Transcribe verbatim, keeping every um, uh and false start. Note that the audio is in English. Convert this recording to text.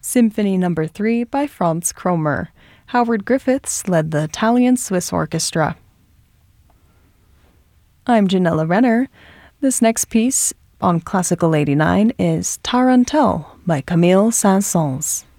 Symphony Number three by Franz Kromer. Howard Griffiths led the Italian-Swiss Orchestra. I'm Janella Renner. This next piece on Classical eighty-nine is Tarantelle by Camille Saint-Saëns.